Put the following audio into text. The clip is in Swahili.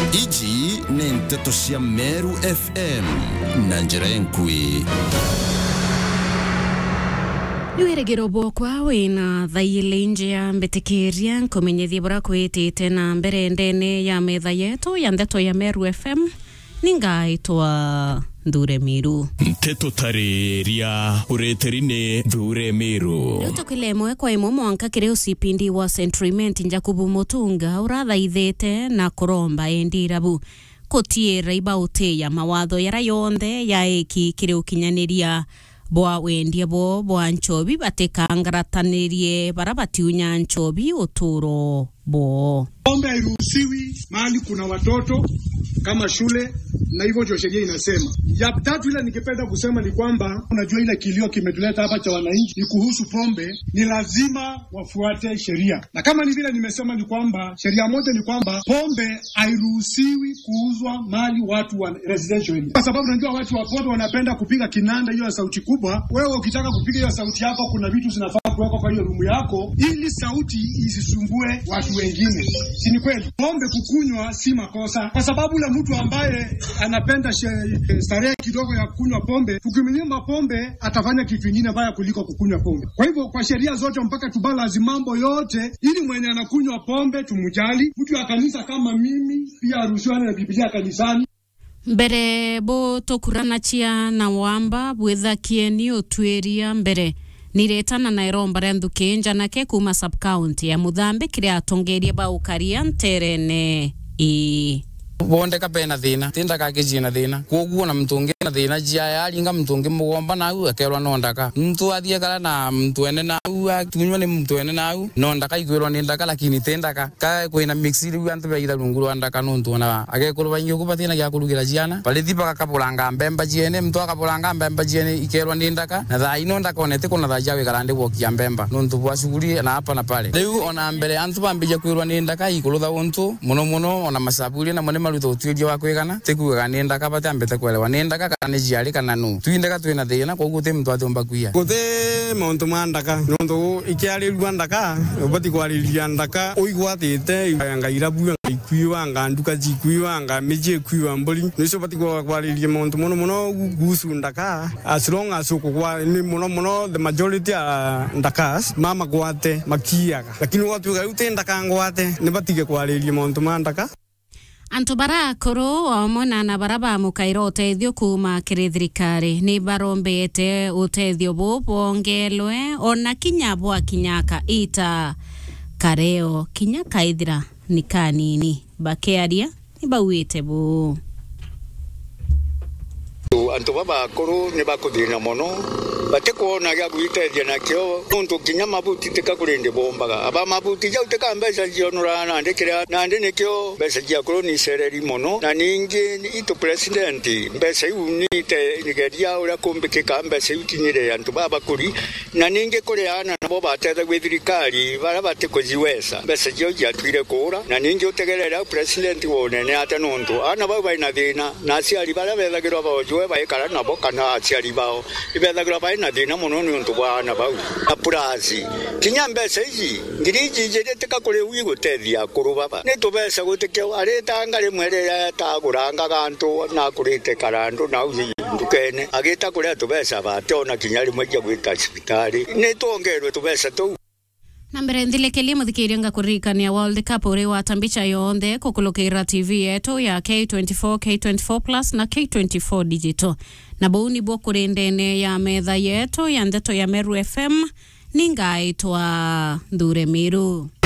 Iji ni Nteto cia Meru FM na njira enkui. Niweregero bokwa wina thaile nje ya mbetekeria nkomenyethia bora kwitite na mbere ndene ya metha yetu ya Nteto ya Meru FM ningaitwa Ndure Miru. Nteto tareria ureterine Ndure Miru. Luto kilemwe kwa imo mwanka kireo sipindi wa Centriment Njakubu Mutunga urathaithete na kuromba endirabu kutiera ibaute ya mawatho yara yonde ya eki kireo kinyaniria bwa wendia bwa nchobi batekangaratanirie barabatiunya nchobi uturo bo. Pombe hairuhusiwi mahali kuna watoto kama shule, na hivyo ndio sheria inasema. Ya tatu ile ningependa kusema ni kwamba unajua ile kilio kimetuleta hapa cha wananchi ni kuhusu pombe, ni lazima wafuate sheria. Na kama ni vile nimesema ni kwamba sheria moja ni kwamba pombe hairuhusiwi kuuzwa mahali watu wa residential. Kwa sababu unajua watu wa pombe wanapenda kupiga kinanda hiyo sauti kubwa. Wewe ukitaka kupiga hiyo sauti yako kuna vitu zinafaa kuwekwa kwa hiyo rumu yako ili sauti isisumbue watu wengine. Si ni kweli? Pombe kukunywa si makosa, kwa sababu ule mtu ambaye anapenda starehe kidogo ya kunywa pombe, tukimnyima pombe atafanya kitu kingine baya kuliko kukunywa pombe. Kwa hivyo kwa sheria zote mpaka tubalance mambo yote ili mwenye anakunywa pombe tumujali. Mtu wa kanisa kama mimi pia aruhusiwane na Biblia kanisani. Mbere bo tokurana chia na wamba bwetha kieni otweria mbere niretana na iromba renthuke njanake kuma sub-county ya Muthambi kiria atongerie ba ukaria nterene bonde kapena thina tinda kakijina thina koguo na mtungi na thina jia yalinga mtungi mugomba nau akerwa nondaka mtu athie kala na mtu ene nau atunywa ni mtu ene nau nondaka ikwirwa ni ndaka lakini tendaka ka kwina mixiri wantu baida lunguru ndaka nontu na agekurwa inyo kupatina ya kulugira jiana palithi paka kapulanga mbemba jiene mtu akapulanga mbemba jiene ikerwa ni ndaka na tha inondaka onete kuna tha jawe kalande wokia mbemba nontu bwa shughuli na hapa na pale leo ona mbele antu bambija kwirwa ni ndaka ikulutha ontu muno ona masabuli na mone ruto tuidio wa kwigana tikuga nenda kabate ambete kwelewa nenda kana jiali kana nu tuindeka twina thina kwa gute mtu atomba kuia gute muntu mandaka nondu ikiali rwandaka obati kwalilia ndaka uigwatite ngaira buya ikuiwa nganduka jikuiwa ngameje kuiwa mboli niso bati kwalilia muntu muno gusu ndaka as long as kwa ni muno the majority ndakas mama gwate makiaga lakini watu ga utendaka ngwate ne batige kwalilia muntu mandaka Antu bara koro omona na baraba mukairo uteithio kuma kirithirikari ni barombete uteithio bongelwe ona kinya bwa kinyaka ita kareo kinyaka ithira ni kanini bakearia ni bawite bu antu baba koro ne bakuthina mono batekuona gya gwiteithia nakio nontu kinya mabuti tikakurinde bombaga aba mabuti jau tekambesa jionora nande nikio besa jia koloni sereri mono na ningi ito president besa unite nigeria ura kumbike kambesa utinire antu baba kuri na ningi kureana nabo bateza gwithirikari bara batekuziwesa besa jio jatwire kura na ningi utegerera president wone ne ata nontu ana baba ina thina na aciari bara bethagirwa bojwe baikara nabo kana aciari bao ibethagirwa na dina mono ni untu bwana bau apurazi kinyambesa iji ngiriji jete kakure wi gutethia kuru baba ni tubesa gutike areta ngare mwere ya taguranga gantu na kurite karandu na uzi ndukene agita kure tubesa bate ona kinyari mweja gwita hospitali ni tuongerwe tubesa tu na mbere ndilekeli muthikiria kurikania World Cup uri watambicha yonde kukulukira TV yetu ya K24 K24 Plus na K24 Digital na bouni bokure ndene ya metha yetu ya Nteto ya Meru FM ningaitwa Ndure Miru.